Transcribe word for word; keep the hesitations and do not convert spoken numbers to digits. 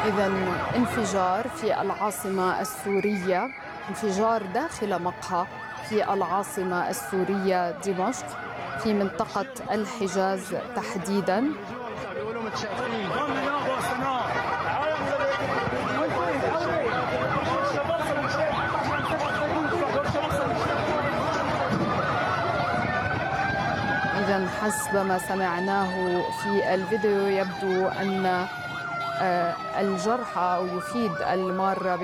إذا انفجار في العاصمة السورية، انفجار داخل مقهى في العاصمة السورية دمشق في منطقة الحجاز تحديداً. إذا حسب ما سمعناه في الفيديو يبدو أن الجرحى أو يفيد المارة